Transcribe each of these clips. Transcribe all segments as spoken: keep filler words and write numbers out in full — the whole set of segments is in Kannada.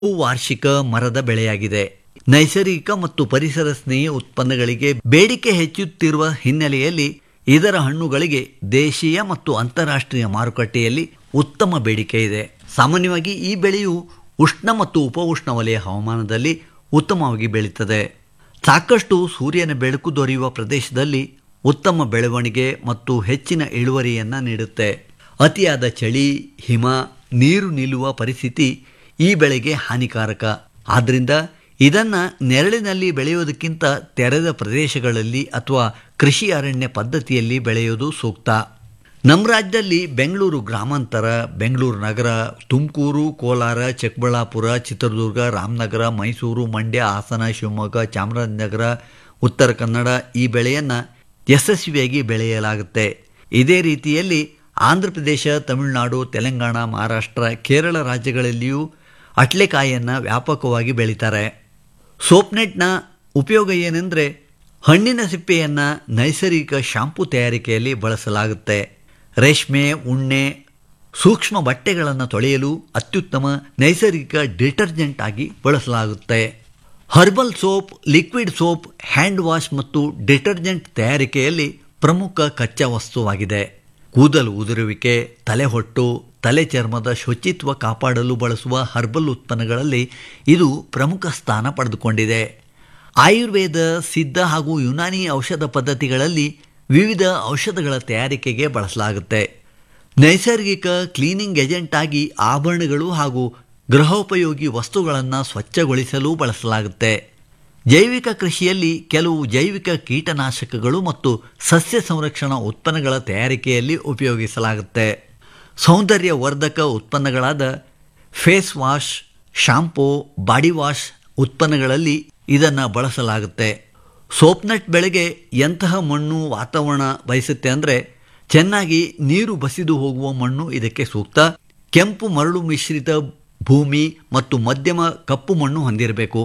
ವಾರ್ಷಿಕ ಮರದ ಬೆಳೆಯಾಗಿದೆ. ನೈಸರ್ಗಿಕ ಮತ್ತು ಪರಿಸರ ಸ್ನೇಹಿ ಉತ್ಪನ್ನಗಳಿಗೆ ಬೇಡಿಕೆ ಹೆಚ್ಚುತ್ತಿರುವ ಹಿನ್ನೆಲೆಯಲ್ಲಿ ಇದರ ಹಣ್ಣುಗಳಿಗೆ ದೇಶೀಯ ಮತ್ತು ಅಂತಾರಾಷ್ಟ್ರೀಯ ಮಾರುಕಟ್ಟೆಯಲ್ಲಿ ಉತ್ತಮ ಬೇಡಿಕೆ ಇದೆ. ಸಾಮಾನ್ಯವಾಗಿ ಈ ಬೆಳೆಯು ಉಷ್ಣ ಮತ್ತು ಉಪ ಉಷ್ಣ ವಲಯ ಹವಾಮಾನದಲ್ಲಿ ಉತ್ತಮವಾಗಿ ಬೆಳೀತದೆ. ಸಾಕಷ್ಟು ಸೂರ್ಯನ ಬೆಳಕು ದೊರೆಯುವ ಪ್ರದೇಶದಲ್ಲಿ ಉತ್ತಮ ಬೆಳವಣಿಗೆ ಮತ್ತು ಹೆಚ್ಚಿನ ಇಳುವರಿಯನ್ನು ನೀಡುತ್ತೆ. ಅತಿಯಾದ ಚಳಿ, ಹಿಮ, ನೀರು ನಿಲ್ಲುವ ಪರಿಸ್ಥಿತಿ ಈ ಬೆಳೆಗೆ ಹಾನಿಕಾರಕ. ಆದ್ದರಿಂದ ಇದನ್ನು ನೆರಳಿನಲ್ಲಿ ಬೆಳೆಯೋದಕ್ಕಿಂತ ತೆರೆದ ಪ್ರದೇಶಗಳಲ್ಲಿ ಅಥವಾ ಕೃಷಿ ಅರಣ್ಯ ಪದ್ಧತಿಯಲ್ಲಿ ಬೆಳೆಯೋದು ಸೂಕ್ತ. ನಮ್ಮ ರಾಜ್ಯದಲ್ಲಿ ಬೆಂಗಳೂರು ಗ್ರಾಮಾಂತರ, ಬೆಂಗಳೂರು ನಗರ, ತುಮಕೂರು, ಕೋಲಾರ, ಚಿಕ್ಕಬಳ್ಳಾಪುರ, ಚಿತ್ರದುರ್ಗ, ರಾಮನಗರ, ಮೈಸೂರು, ಮಂಡ್ಯ, ಹಾಸನ, ಶಿವಮೊಗ್ಗ, ಚಾಮರಾಜನಗರ, ಉತ್ತರ ಕನ್ನಡ ಈ ಬೆಳೆಯನ್ನು ಯಶಸ್ವಿಯಾಗಿ ಬೆಳೆಯಲಾಗುತ್ತೆ. ಇದೇ ರೀತಿಯಲ್ಲಿ ಆಂಧ್ರ ಪ್ರದೇಶ, ತಮಿಳುನಾಡು, ತೆಲಂಗಾಣ, ಮಹಾರಾಷ್ಟ್ರ, ಕೇರಳ ರಾಜ್ಯಗಳಲ್ಲಿಯೂ ಅಟ್ಲೆಕಾಯಿಯನ್ನು ವ್ಯಾಪಕವಾಗಿ ಬೆಳೀತಾರೆ. ಸೋಪ್ನೆಟ್ನ ಉಪಯೋಗ ಏನೆಂದರೆ ಹಣ್ಣಿನ ಸಿಪ್ಪೆಯನ್ನು ನೈಸರ್ಗಿಕ ಶಾಂಪೂ ತಯಾರಿಕೆಯಲ್ಲಿ ಬಳಸಲಾಗುತ್ತೆ. ರೇಷ್ಮೆ, ಉಣ್ಣೆ, ಸೂಕ್ಷ್ಮ ಬಟ್ಟೆಗಳನ್ನು ತೊಳೆಯಲು ಅತ್ಯುತ್ತಮ ನೈಸರ್ಗಿಕ ಡಿಟರ್ಜೆಂಟ್ ಆಗಿ ಬಳಸಲಾಗುತ್ತೆ. Herbal soap, liquid soap, hand wash ಮತ್ತು ಡಿಟರ್ಜೆಂಟ್ ತಯಾರಿಕೆಯಲ್ಲಿ ಪ್ರಮುಖ ಕಚ್ಚಾ ವಸ್ತುವಾಗಿದೆ. ಕೂದಲು ಉದುರುವಿಕೆ, ತಲೆಹೊಟ್ಟು, ತಲೆ ಚರ್ಮದ ಶುಚಿತ್ವ ಕಾಪಾಡಲು ಬಳಸುವ ಹರ್ಬಲ್ ಉತ್ಪನ್ನಗಳಲ್ಲಿ ಇದು ಪ್ರಮುಖ ಸ್ಥಾನ ಪಡೆದುಕೊಂಡಿದೆ. ಆಯುರ್ವೇದ, ಸಿದ್ಧ ಹಾಗೂ ಯುನಾನಿ ಔಷಧ ಪದ್ಧತಿಗಳಲ್ಲಿ ವಿವಿಧ ಔಷಧಗಳ ತಯಾರಿಕೆಗೆ ಬಳಸಲಾಗುತ್ತೆ. ನೈಸರ್ಗಿಕ ಕ್ಲೀನಿಂಗ್ ಏಜೆಂಟ್ ಆಗಿ ಆಭರಣಗಳು ಹಾಗೂ ಗೃಹೋಪಯೋಗಿ ವಸ್ತುಗಳನ್ನು ಸ್ವಚ್ಛಗೊಳಿಸಲು ಬಳಸಲಾಗುತ್ತೆ. ಜೈವಿಕ ಕೃಷಿಯಲ್ಲಿ ಕೆಲವು ಜೈವಿಕ ಕೀಟನಾಶಕಗಳು ಮತ್ತು ಸಸ್ಯ ಸಂರಕ್ಷಣಾ ಉತ್ಪನ್ನಗಳ ತಯಾರಿಕೆಯಲ್ಲಿ ಉಪಯೋಗಿಸಲಾಗುತ್ತೆ. ಸೌಂದರ್ಯವರ್ಧಕ ಉತ್ಪನ್ನಗಳಾದ face wash, shampoo, body wash ಉತ್ಪನ್ನಗಳಲ್ಲಿ ಇದನ್ನು ಬಳಸಲಾಗುತ್ತೆ. ಸೋಪ್ನಟ್ ಬೆಳೆಗೆ ಎಂತಹ ಮಣ್ಣು ವಾತಾವರಣ ಬಯಸುತ್ತೆ ಅಂದರೆ ಚೆನ್ನಾಗಿ ನೀರು ಬಸಿದು ಹೋಗುವ ಮಣ್ಣು ಇದಕ್ಕೆ ಸೂಕ್ತ. ಕೆಂಪು ಮರಳು ಮಿಶ್ರಿತ ಭೂಮಿ ಮತ್ತು ಮಧ್ಯಮ ಕಪ್ಪು ಮಣ್ಣು ಹೊಂದಿರಬೇಕು.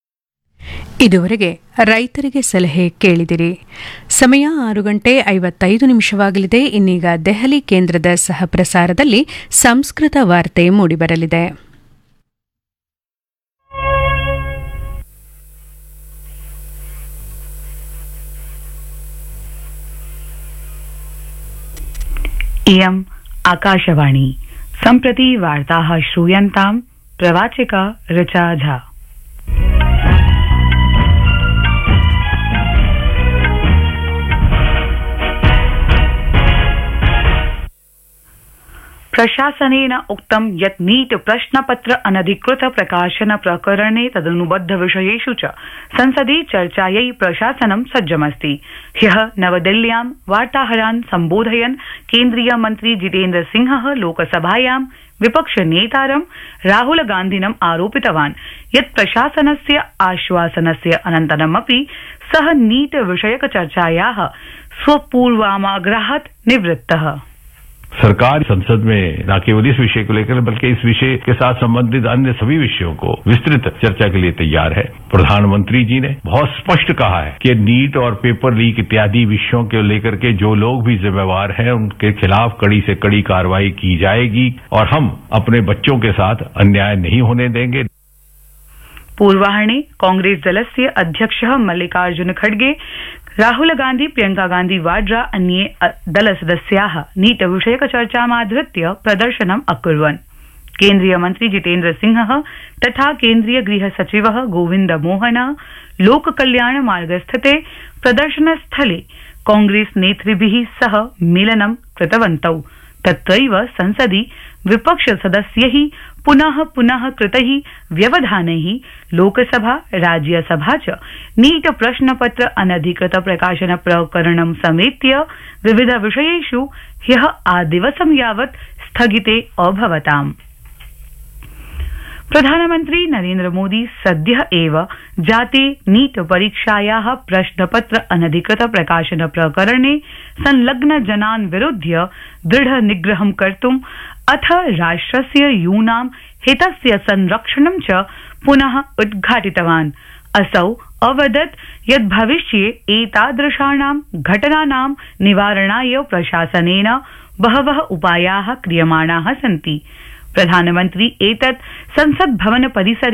ಇದುವರೆಗೆ ರೈತರಿಗೆ ಸಲಹೆ ಕೇಳಿದಿರಿ. ಸಮಯ ಆರು ಗಂಟೆ ಐವತ್ತೈದು ನಿಮಿಷವಾಗಲಿದೆ. ಇನ್ನೀಗ ದೆಹಲಿ ಕೇಂದ್ರದ ಸಹ ಪ್ರಸಾರದಲ್ಲಿ ಸಂಸ್ಕೃತ ವಾರ್ತೆ ಮೂಡಿಬರಲಿದೆ. इयम् आकाशवाणी. सम्प्रति वार्ताः श्रूयन्ताम्. प्रवाचिका ऋचा झा. प्रशासनेन उक्तं यत् नीट प्रश्नपत्र अनधिकृत प्रकाशन प्रकरणे तदनुबद्ध विषयेषु च संसदि चर्चायै प्रशासनं सज्जमस्ति. ह्यः नवदिल्ल्यां वार्ताहरान् सम्बोधयन् केन्द्रीय मन्त्री जितेन्द्र सिंहः लोकसभायां विपक्षनेतारं राहुल गान्धिनम् आरोपितवान् यत् प्रशासनस्य आश्वासनस्य अनन्तरमपि सः नीट विषयक चर्चायाः स्वपूर्वाग्रहात् निवृत्तः. सरकार संसद में न केवल इस विषय को लेकर बल्कि इस विषय के साथ संबंधित अन्य सभी विषयों को विस्तृत चर्चा के लिए तैयार है. प्रधानमंत्री जी ने बहुत स्पष्ट कहा है कि नीट और पेपर लीक इत्यादि विषयों को लेकर के जो लोग भी जिम्मेवार हैं उनके खिलाफ कड़ी से कड़ी कार्रवाई की जाएगी और हम अपने बच्चों के साथ अन्याय नहीं होने देंगे. पूर्वाह्ने कांग्रेस दलस्य अध्यक्षः मल्लिकार्जुन खड़गे, राहुल गांधी, प्रियंका गांधी वाड्रा अन्ये दलसदस्याः नीट विषयक चर्चामाधृत्य प्रदर्शनम् अकुर्वन्. केन्द्रीय मन्त्री जितेन्द्र सिंहः तथा केन्द्रीय गृह सचिवः गोविन्द मोहन लोककल्याण मार्गस्थिते प्रदर्शनस्थले कांग्रेस नेतृभिः सह मेलनं कृतवन्तौ. तत्रैव संसदि विपक्ष सदस्यैः पुनः पुनः कृतैः व्यवधानैः लोकसभा राज्यसभा च नीट प्रश्नपत्र अनधिकृत प्रकाशन प्रकरणं समेत्य विविध विषयेषु ह्यः आदिवसं यावत् स्थगिते अभवताम्. प्रधानमन्त्री नरेन्द्र मोदी सद्यः एव जाते नीट परीक्षायाः प्रश्नपत्र अनधिकृत प्रकाशन प्रकरणे संलग्न जनान् विरुध्य दृढ निग्रहं कर्तुम् अथ राष्ट्रस्य यूनां हितस्य संरक्षणं च पुनः उद्घाटितवान्. असौ अवदत् यत् भविष्ये एतादृशानां घटनानां निवारणाय प्रशासनेन बहवः उपायाः क्रियमाणाः सन्ति. प्रधानमन्त्री एतत् संसद भवन परिसरे